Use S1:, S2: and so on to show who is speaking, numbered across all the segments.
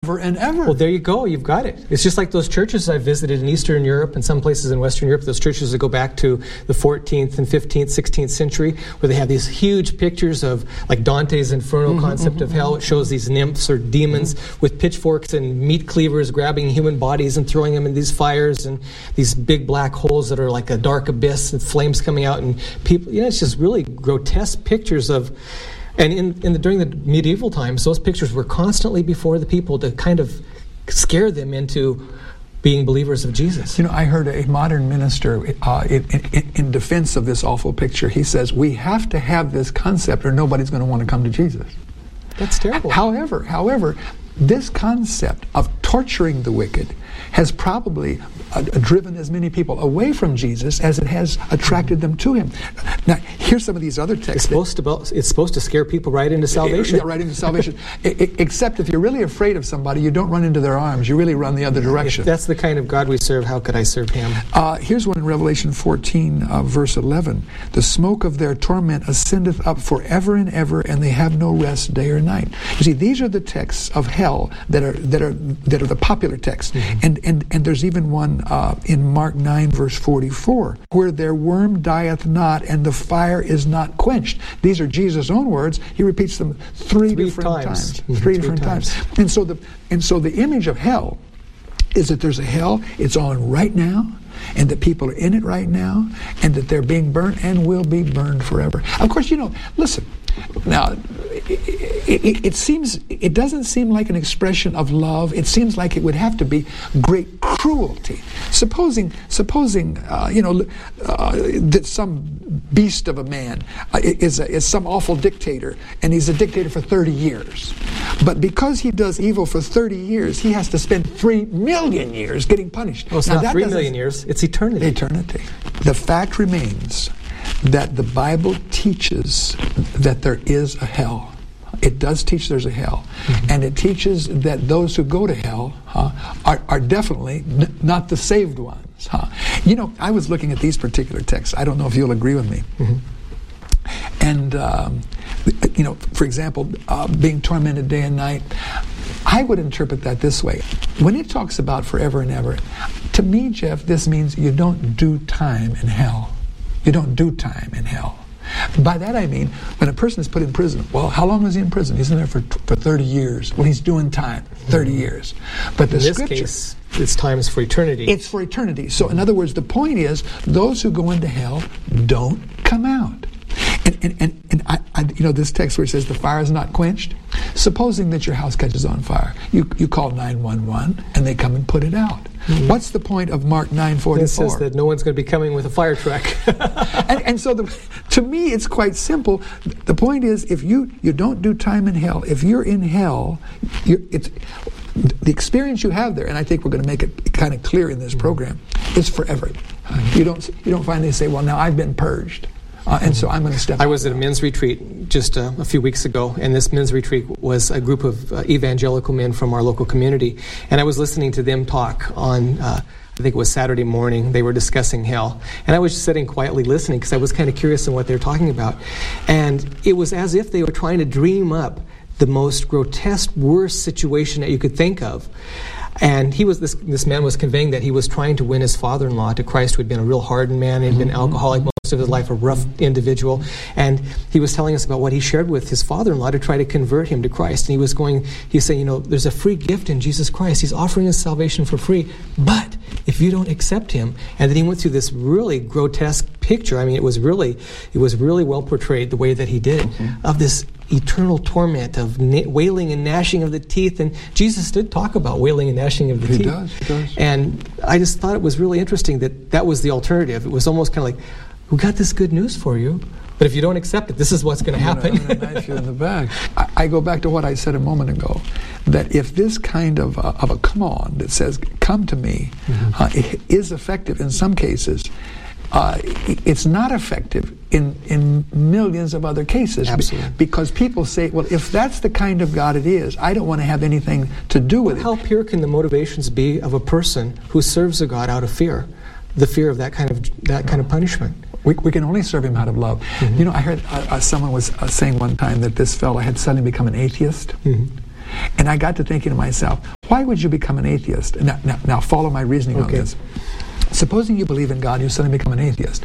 S1: Ever and ever.
S2: Well, there you go. You've got it. It's just like those churches I visited in Eastern Europe and some places in Western Europe, those churches that go back to the 14th and 15th, 16th century, where they have these huge pictures of, like Dante's Inferno concept of hell. It shows these nymphs or demons with pitchforks and meat cleavers grabbing human bodies and throwing them in these fires and these big black holes that are like a dark abyss and flames coming out. And people, it's just really grotesque pictures of... And during the medieval times, those pictures were constantly before the people to kind of scare them into being believers of Jesus.
S1: I heard a modern minister in defense of this awful picture. He says, we have to have this concept or nobody's going to want to come to Jesus.
S2: That's terrible.
S1: However, this concept of torturing the wicked has probably driven as many people away from Jesus as it has attracted them to him. Now, here's some of these other texts.
S2: It's supposed to scare people right into salvation.
S1: Yeah, right into salvation. Except if you're really afraid of somebody, you don't run into their arms. You really run the other direction.
S2: If that's the kind of God we serve, how could I serve him?
S1: Here's one in Revelation 14, verse 11. The smoke of their torment ascendeth up forever and ever, and they have no rest day or night. You see, these are the texts of hell that are the popular texts. And there's even one in Mark 9, verse 44, where their worm dieth not, and the fire is not quenched. These are Jesus' own words. He repeats them three different times. Three different times. And so the image of hell is that there's a hell, it's on right now, and that people are in it right now, and that they're being burnt and will be burned forever. Of course, listen, now, it doesn't seem like an expression of love. It seems like it would have to be great cruelty. Supposing that some beast of a man is some awful dictator, and he's a dictator for 30 years. But because he does evil for 30 years, he has to spend 3 million years getting punished.
S2: Well, it's not 3 million years, it's eternity.
S1: Eternity. The fact remains that the Bible teaches that there is a hell. It does teach there's a hell. And it teaches that those who go to hell are definitely not the saved ones. I was looking at these particular texts. I don't know if you'll agree with me. And, for example, being tormented day and night, I would interpret that this way. When it talks about forever and ever, to me, Jeff, this means you don't do time in hell. You don't do time in hell. By that I mean, when a person is put in prison, well, how long is he in prison? He's in there for 30 years. Well, he's doing time, 30 years. But the Scripture... In this case,
S2: it's times for eternity.
S1: It's for eternity. So, in other words, the point is, those who go into hell don't come out. And I this text where it says the fire is not quenched, supposing that your house catches on fire, you call 911 and they come and put it out. What's the point of Mark 9:44?
S2: It says that no one's going to be coming with a fire truck.
S1: and so to me it's quite simple. The point is, if you don't do time in hell, if you're in hell, the experience you have there, and I think we're going to make it kind of clear in this program, is forever. You don't finally say, well, now I've been purged. And so I'm going to step
S2: I was at a men's retreat just a few weeks ago, and this men's retreat was a group of evangelical men from our local community. And I was listening to them talk on, I think it was Saturday morning. They were discussing hell. And I was just sitting quietly listening because I was kind of curious on what they were talking about. And it was as if they were trying to dream up the most grotesque, worst situation that you could think of. And this man was conveying that he was trying to win his father-in-law to Christ, who had been a real hardened man. He'd been alcoholic most of his life, a rough individual. And he was telling us about what he shared with his father-in-law to try to convert him to Christ. And he was saying, there's a free gift in Jesus Christ. He's offering us salvation for free. But if you don't accept him, and then he went through this really grotesque picture. I mean, it was really well portrayed the way that he did, of this eternal torment of wailing and gnashing of the teeth. And Jesus did talk about wailing and gnashing of the teeth.
S1: He does.
S2: And I just thought it was really interesting that was the alternative. It was almost kind of like, we got this good news for you, but if you don't accept it, this is what's going to happen.
S1: I'm going to knife you in the back. I go back to what I said a moment ago, that if this kind of a come on that says, come to me, is effective in some cases, it's not effective in millions of other cases.
S2: Absolutely.
S1: Because people say, well, if that's the kind of God it is, I don't want to have anything to do with it.
S2: How pure can the motivations be of a person who serves a God out of fear? The fear of that kind of punishment.
S1: We can only serve him out of love. I heard someone was saying one time that this fellow had suddenly become an atheist. And I got to thinking to myself, Why would you become an atheist? Now follow my reasoning on this. Supposing you believe in God, you suddenly become an atheist.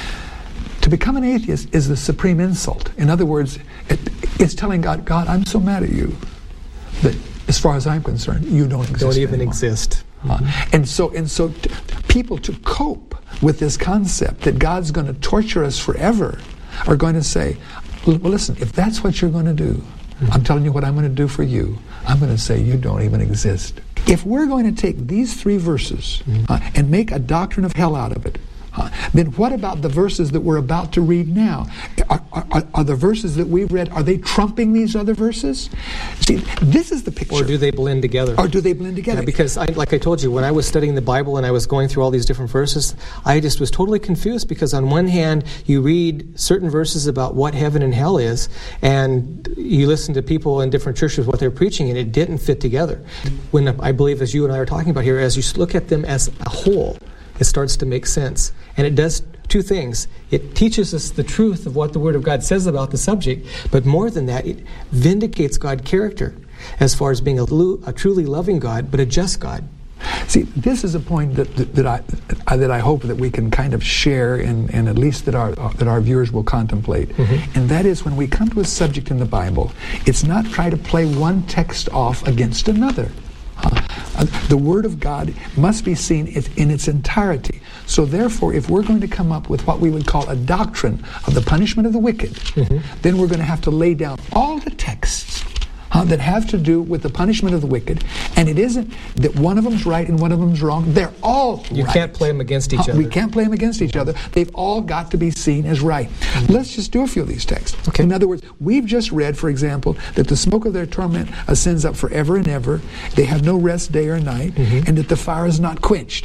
S1: To become an atheist is the supreme insult. In other words, it's telling God, God, I'm so mad at you that as far as I'm concerned, you don't exist
S2: Don't even
S1: anymore.
S2: exist.
S1: And so people to cope with this concept that God's going to torture us forever are going to say, well, listen, if that's what you're going to do, I'm telling you what I'm going to do for you. I'm going to say you don't even exist. If we're going to take these 3 verses and make a doctrine of hell out of it, then what about the verses that we're about to read now? Are the verses that we've read, are they trumping these other verses? See, this is the picture.
S2: Or do they blend together?
S1: Yeah,
S2: because, like I told you, when I was studying the Bible and I was going through all these different verses, I just was totally confused because on one hand, you read certain verses about what heaven and hell is, and you listen to people in different churches, what they're preaching, and it didn't fit together. When I believe, as you and I are talking about here, as you look at them as a whole, it starts to make sense. And it does 2 things. It teaches us the truth of what the Word of God says about the subject, but more than that, it vindicates God's character as far as being a truly loving God, but a just God.
S1: See, this is a point that I hope that we can kind of share and at least that our viewers will contemplate. And that is when we come to a subject in the Bible, it's not try to play one text off against another. The Word of God must be seen in its entirety. So therefore, if we're going to come up with what we would call a doctrine of the punishment of the wicked, then we're going to have to lay down all the texts that have to do with the punishment of the wicked. And it isn't that one of them's right and one of them's wrong. They're all right.
S2: You can't play them against each other.
S1: We can't play them against each other. They've all got to be seen as right. Let's just do a few of these texts.
S2: Okay.
S1: In other words, we've just read, for example, that the smoke of their torment ascends up forever and ever. They have no rest day or night, and that the fire is not quenched.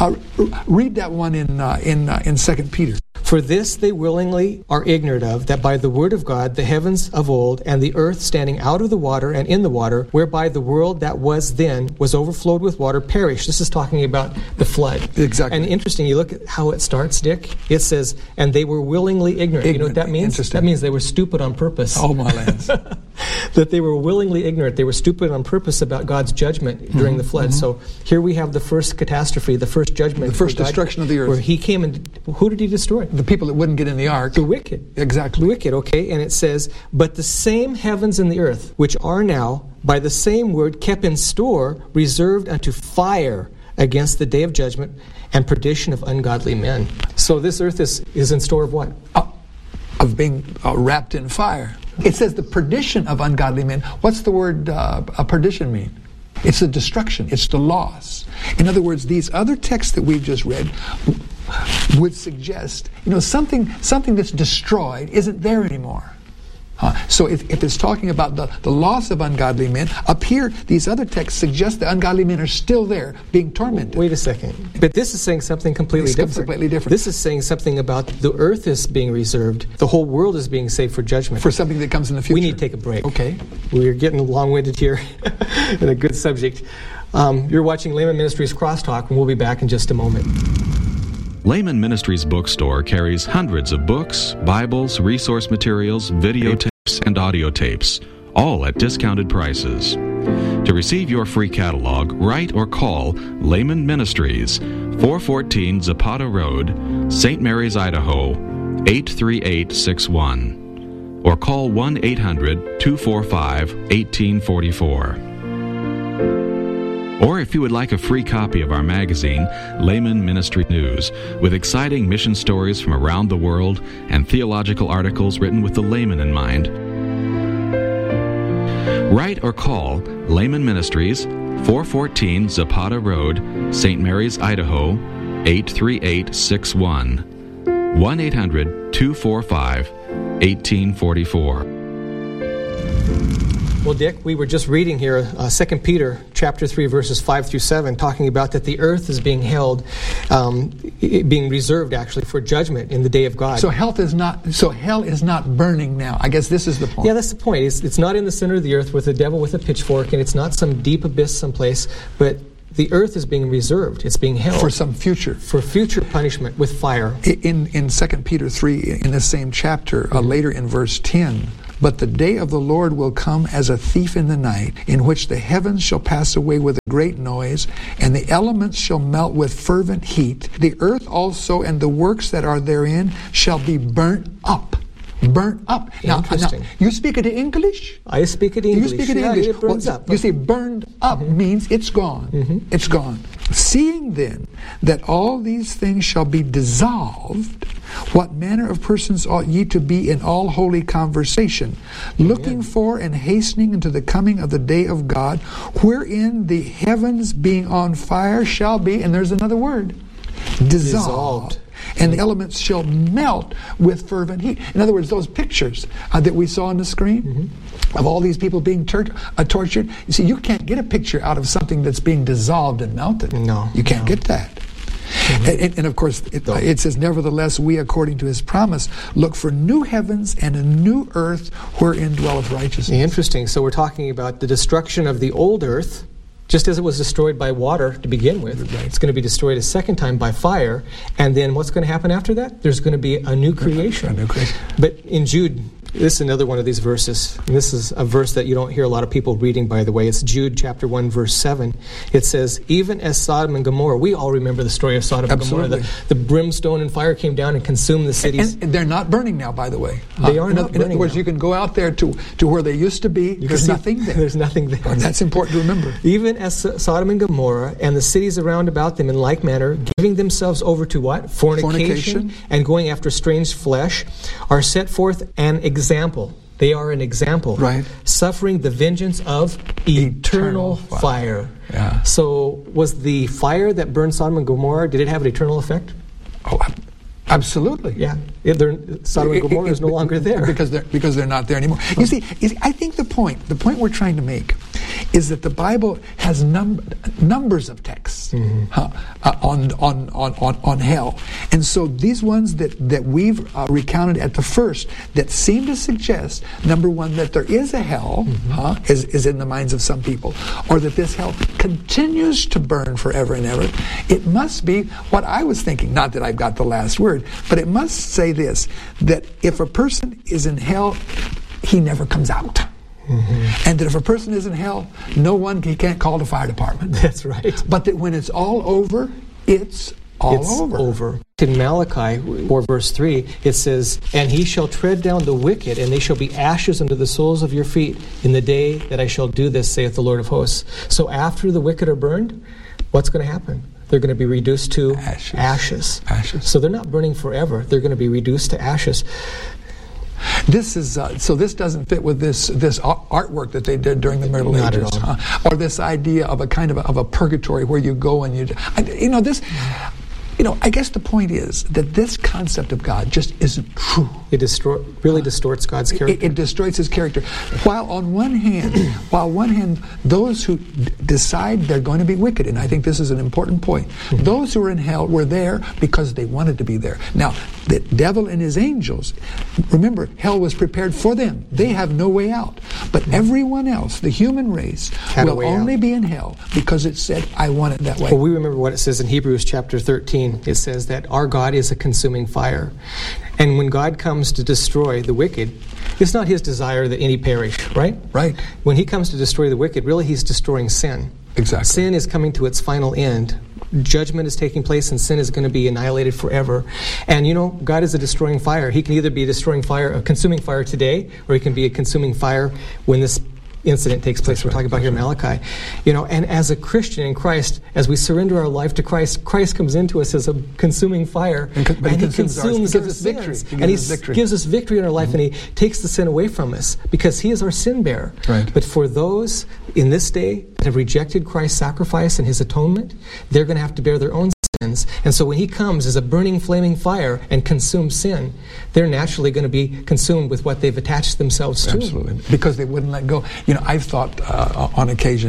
S1: Read that one in 2 Peter.
S2: For this they willingly are ignorant of, that by the word of God the heavens of old and the earth standing out of the water and in the water, whereby the world that was then was overflowed with water, perished. This is talking about the flood.
S1: Exactly.
S2: And interesting, you look at how it starts, Dick. It says, and they were willingly ignorant. You know what that means? That means they were stupid on purpose.
S1: Oh, my lands.
S2: That they were willingly ignorant. They were stupid on purpose about God's judgment during the flood. So here we have the first catastrophe, the first judgment.
S1: The first destruction of the earth.
S2: Where he came and, who did he destroy?
S1: The people that wouldn't get in the ark.
S2: The wicked.
S1: Exactly.
S2: The wicked, okay. And it says, but the same heavens and the earth, which are now, by the same word, kept in store, reserved unto fire against the day of judgment and perdition of ungodly men. So this earth is in store of what?
S1: Of being wrapped in fire. It says the perdition of ungodly men. What's the word perdition mean? It's the destruction. It's the loss. In other words, these other texts that we've just read would suggest, something that's destroyed isn't there anymore. So if it's talking about the loss of ungodly men, up here, these other texts suggest the ungodly men are still there, being tormented.
S2: Wait a second. But this is saying something completely different. This is saying something about the earth is being reserved. The whole world is being saved for judgment.
S1: For something that comes in the future.
S2: We need to take a break.
S1: Okay.
S2: We're getting long-winded here in a good subject. You're watching Layman Ministries Crosstalk, and we'll be back in just a moment.
S3: Layman Ministries Bookstore carries hundreds of books, Bibles, resource materials, videotapes, and audio tapes, all at discounted prices. To receive your free catalog, write or call Layman Ministries, 414 Zapata Road, St. Mary's, Idaho, 83861, or call 1-800-245-1844. Or if you would like a free copy of our magazine, Layman Ministry News, with exciting mission stories from around the world and theological articles written with the layman in mind, write or call Layman Ministries, 414 Zapata Road, St. Mary's, Idaho, 83861, 1-800-245-1844.
S2: Well, Dick, we were just reading here 2 Peter chapter 3, verses 5 through 7, talking about that the earth is being held, being reserved actually for judgment in the day of God.
S1: So hell is not burning now. I guess this is the point.
S2: Yeah, that's the point. It's not in the center of the earth with the devil with a pitchfork, and it's not some deep abyss someplace, but the earth is being reserved. It's being held.
S1: For some future.
S2: For future punishment with fire.
S1: In 2 Peter 3, in the same chapter, later in verse 10, But the day of the Lord will come as a thief in the night, in which the heavens shall pass away with a great noise, and the elements shall melt with fervent heat. The earth also and the works that are therein shall be burnt up. Burnt up. Now, you speak it in English?
S2: I speak it in English.
S1: You speak it in English.
S2: It burns up.
S1: You see, burned up means it's gone. It's gone. Seeing then that all these things shall be dissolved, what manner of persons ought ye to be in all holy conversation, looking for and hastening into the coming of the day of God, wherein the heavens being on fire shall be, and there's another word, dissolved. And the elements shall melt with fervent heat. In other words, those pictures that we saw on the screen of all these people being tortured, you see, you can't get a picture out of something that's being dissolved and melted.
S2: No.
S1: You can't get that. And of course, it says, nevertheless, we, according to his promise, look for new heavens and a new earth wherein dwelleth righteousness.
S2: Interesting. So we're talking about the destruction of the old earth. Just as it was destroyed by water to begin with, it's going to be destroyed a second time by fire. And then what's going to happen after that? There's going to be a new creation. But in Jude, this is another one of these verses. And this is a verse that you don't hear a lot of people reading, by the way. It's Jude chapter 1, verse 7. It says, even as Sodom and Gomorrah, we all remember the story of Sodom and Gomorrah. The brimstone and fire came down and consumed the cities.
S1: And they're not burning now, by the way.
S2: They are not burning.
S1: In other words, you can go out there to where they used to be. There's nothing there.
S2: There's nothing there.
S1: And that's important to remember.
S2: Even as Sodom and Gomorrah and the cities around about them in like manner, giving themselves over to what? Fornication. And going after strange flesh, are set forth an example. They are an example.
S1: Right.
S2: Suffering the vengeance of eternal fire.
S1: Yeah.
S2: So was the fire that burned Sodom and Gomorrah, did it have an eternal effect?
S1: Oh, absolutely.
S2: Yeah. Sodom and Gomorrah is no longer there.
S1: Because they're not there anymore. You see, I think the point we're trying to make is that the Bible has numbers of texts on hell. And so these ones that we've recounted at the first that seem to suggest, number one, that there is a hell, is in the minds of some people, or that this hell continues to burn forever and ever. It must be what I was thinking, not that I've got the last word, but it must say this, that if a person is in hell, he never comes out. And that if a person is in hell, he can't call the fire department.
S2: That's right.
S1: But that when it's all over, it's over.
S2: In Malachi 4 verse 3, it says, and he shall tread down the wicked, and they shall be ashes under the soles of your feet in the day that I shall do this, saith the Lord of hosts. So after the wicked are burned, what's going to happen? They're going to be reduced to ashes. So they're not burning forever. They're going to be reduced to ashes.
S1: This is so. This doesn't fit with this artwork that they did during the Middle Ages, or this idea of a kind of a purgatory where you go and this. I guess the point is that this concept of God just isn't true.
S2: It really distorts God's character.
S1: It destroys his character. While on one hand, those who decide they're going to be wicked, and I think this is an important point, those who are in hell were there because they wanted to be there. Now, the devil and his angels, remember, hell was prepared for them. They have no way out. But everyone else, the human race, will only be in hell because it said, I want it that way.
S2: Well, we remember what it says in Hebrews chapter 13. It says that our God is a consuming fire. And when God comes to destroy the wicked, it's not his desire that any perish, right?
S1: Right. When
S2: he comes to destroy the wicked, really he's destroying sin.
S1: Exactly.
S2: Sin is coming to its final end. Judgment is taking place and sin is going to be annihilated forever. And God is a destroying fire. He can either be a consuming fire today, or he can be a consuming fire when this incident takes place. We're talking about here Malachi. And as a Christian in Christ, as we surrender our life to Christ, Christ comes into us as a consuming fire, and he consumes our sins. And he gives us victory in our life, and he takes the sin away from us because he is our sin bearer.
S1: Right.
S2: But for those in this day that have rejected Christ's sacrifice and his atonement, they're going to have to bear their own sins. And so when he comes as a burning, flaming fire and consumes sin, they're naturally going to be consumed with what they've attached themselves to.
S1: Absolutely. Because they wouldn't let go. I've thought on occasion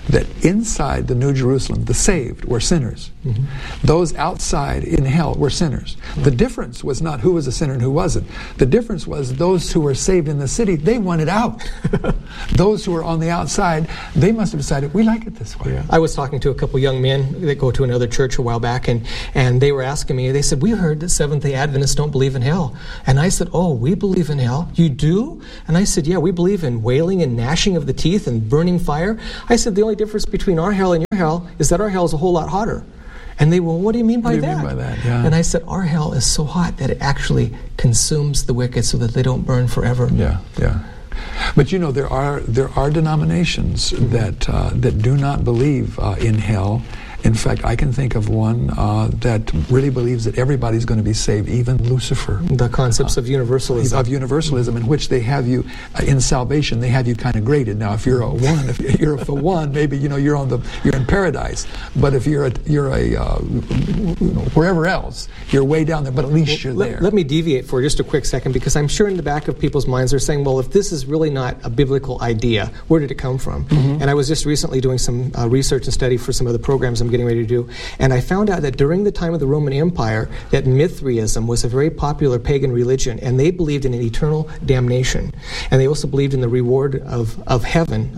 S1: that inside the New Jerusalem, the saved were sinners. Those outside in hell were sinners. The difference was not who was a sinner and who wasn't. The difference was those who were saved in the city, they wanted out. Those who were on the outside, they must have decided, we like it this way.
S2: Yeah. I was talking to a couple young men that go to another church a while back, and they were asking me, they said, we heard that Seventh-day Adventists don't believe in hell. And I said, oh, we believe in hell. You do? And I said, yeah, we believe in wailing and gnashing of the teeth and burning fire. I said, the only difference between our hell and your hell is that our hell is a whole lot hotter. And they, well, what do you mean by that?
S1: Yeah.
S2: And I said, our hell is so hot that it actually consumes the wicked so that they don't burn forever.
S1: Yeah. But you know, there are denominations that do not believe in hell. In fact, I can think of one that really believes that everybody's going to be saved, even Lucifer.
S2: The concepts of universalism.
S1: Of universalism, in which they have you in salvation. They have you kind of graded. Now, if you're a one, if you're a one, maybe you're in paradise. But if you're wherever else, you're way down there. But at least you're there.
S2: Let me deviate for just a quick second, because I'm sure in the back of people's minds they're saying, well, if this is really not a biblical idea, where did it come from? And I was just recently doing some research and study for some of the programs I'm getting ready to do, and I found out that during the time of the Roman Empire, that Mithraism was a very popular pagan religion, and they believed in an eternal damnation, and they also believed in the reward of heaven,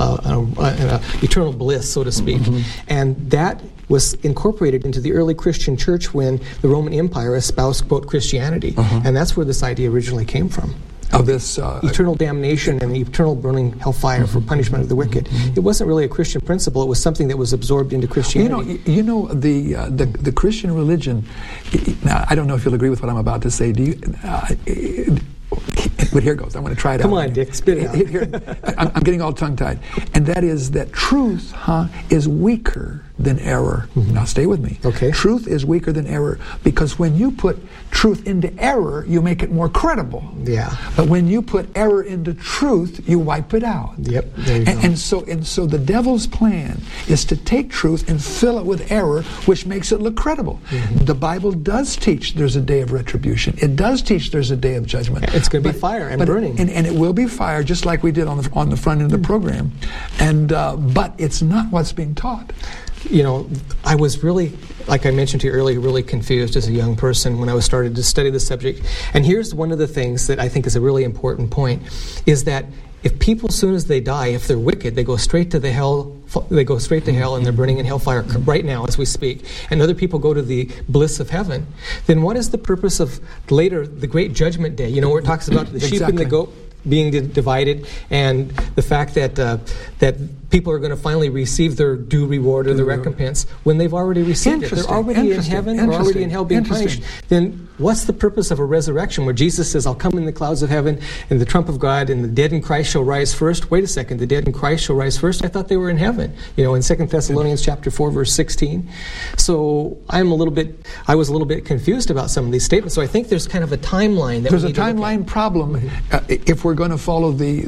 S2: and eternal bliss, so to speak, and that was incorporated into the early Christian church when the Roman Empire espoused, quote, Christianity, and that's where this idea originally came from.
S1: Of this
S2: eternal damnation and the eternal burning hellfire for punishment of the wicked. It wasn't really a Christian principle. It was something that was absorbed into Christianity.
S1: The Christian religion. Now, I don't know if you'll agree with what I'm about to say. Do you? But here goes. I want to try it out.
S2: Come on, Dick, spit it out.
S1: Here, I'm getting all tongue-tied. And that is that truth is weaker than error. Now, stay with me.
S2: Okay.
S1: Truth is weaker than error, because when you put truth into error, you make it more credible.
S2: Yeah.
S1: But when you put error into truth, you wipe it out.
S2: Yep. There you go.
S1: And so the devil's plan is to take truth and fill it with error, which makes it look credible. The Bible does teach there's a day of retribution. It does teach there's a day of judgment.
S2: It's going to be fire and burning.
S1: And it will be fire, just like we did on the front end of the program. And but it's not what's being taught.
S2: You know, I was really, like I mentioned to you earlier, really confused as a young person when I was started to study the subject. And here's one of the things that I think is a really important point, is that if people, as soon as they die, if they're wicked, they go straight to hell, and they're burning in hellfire right now as we speak, and other people go to the bliss of heaven, then what is the purpose of later the great judgment day? You know, where it talks about the sheep and the goat being divided, and the fact that that people are going to finally receive their due reward or the recompense when they've already received it. They're already in heaven or already in hell being punished. Then what's the purpose of a resurrection where Jesus says, I'll come in the clouds of heaven and the trump of God and the dead in Christ shall rise first? Wait a second, the dead in Christ shall rise first? I thought they were in heaven. You know, in 2 Thessalonians chapter 4, verse 16. So I was a little bit confused about some of these statements. So I think there's kind of a timeline that
S1: there's a timeline problem if we're going to follow the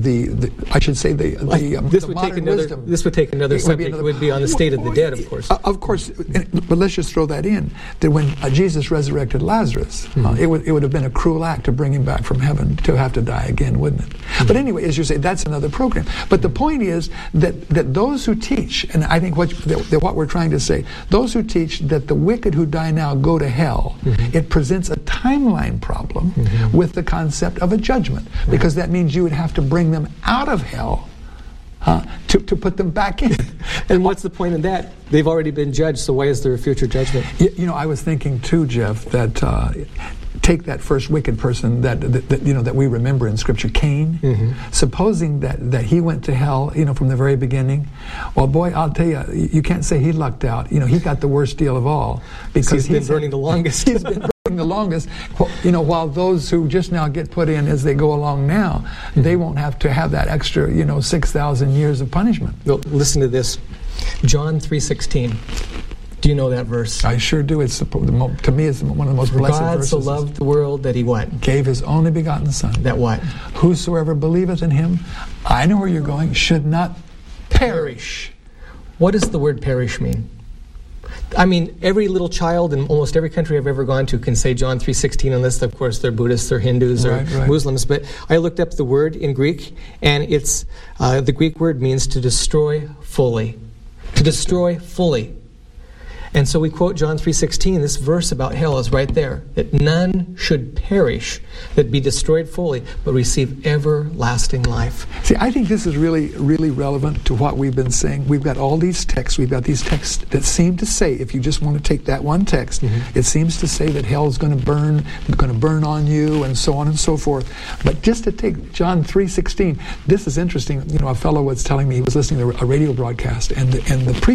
S1: modern wisdom.
S2: This would take another subject. It would be on the state of the dead, of course.
S1: Of course, but let's just throw that in. That when Jesus resurrected Lazarus, it would have been a cruel act to bring him back from heaven to have to die again, wouldn't it? But anyway, as you say, that's another program. But the point is that those who teach, and I think what we're trying to say, those who teach that the wicked who die now go to hell, it presents a timeline problem with the concept of a judgment, because that means you would have to bring them out of hell to put them back in.
S2: And what's the point of that? They've already been judged, so why is there a future judgment?
S1: You know, I was thinking too, Jeff, that take that first wicked person that we remember in Scripture, Cain. Supposing that he went to hell, from the very beginning. Well, boy, I'll tell you, you can't say he lucked out. He got the worst deal of all because
S2: he's been burning the longest.
S1: He's been burning the longest. While those who just now get put in as they go along now, they won't have to have that extra, 6,000 years of punishment.
S2: Well, listen to this, John 3:16. Do you know that verse?
S1: I sure do. It's to me, it's one of the most blessed verses.
S2: God so loved the world that he what?
S1: Gave his only begotten Son.
S2: That what?
S1: Whosoever believeth in him, I know where you're going, should not perish.
S2: What does the word perish mean? I mean, every little child in almost every country I've ever gone to can say John 3:16, unless, of course, they're Buddhists or Hindus or Muslims. But I looked up the word in Greek, and it's the Greek word means to destroy fully. To destroy fully. And so we quote John 3:16. This verse about hell is right there. That none should perish, that be destroyed fully, but receive everlasting life.
S1: See, I think this is really, really relevant to what we've been saying. We've got all these texts. We've got these texts that seem to say, if you just want to take that one text, it seems to say that hell is going to burn on you, and so on and so forth. But just to take John 3:16, this is interesting. You know, a fellow was telling me he was listening to a radio broadcast, and the preacher